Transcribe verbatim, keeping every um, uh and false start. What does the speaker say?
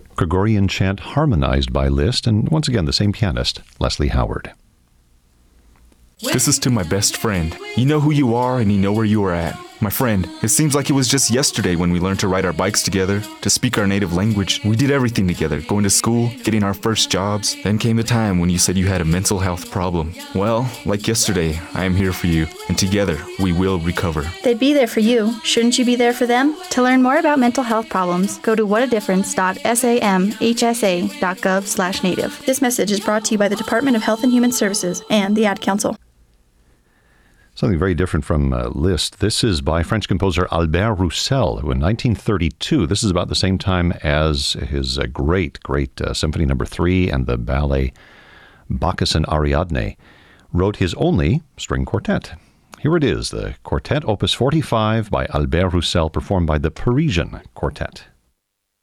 Gregorian chant harmonized by Liszt, and once again, the same pianist, Leslie Howard. This is to my best friend. You know who you are and you know where you are at. My friend, it seems like it was just yesterday when we learned to ride our bikes together, to speak our native language. We did everything together, going to school, getting our first jobs. Then came the time when you said you had a mental health problem. Well, like yesterday, I am here for you, and together we will recover. They'd be there for you. Shouldn't you be there for them? To learn more about mental health problems, go to whatadifference.samhsa.gov slash native. This message is brought to you by the Department of Health and Human Services and the Ad Council. Something very different from uh, Liszt. This is by French composer Albert Roussel, who in nineteen thirty-two, this is about the same time as his uh, great, great uh, Symphony Number Three and the ballet Bacchus and Ariadne, wrote his only string quartet. Here it is, the Quartet Opus forty-five by Albert Roussel, performed by the Parisian Quartet.